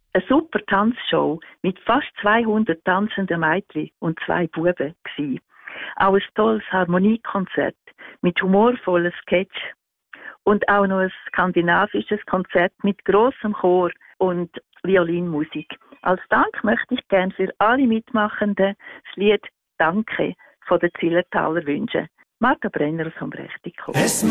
eine super Tanzshow mit fast 200 tanzenden Mädchen und 2 Buben gsi. Auch ein tolles Harmoniekonzert mit humorvollen Sketch und auch noch ein skandinavisches Konzert mit grossem Chor und Violinmusik. Als Dank möchte ich gern für alle Mitmachenden das Lied «Danke» von den Zillertaler wünschen. Martha Brenner aus Humbrechtico.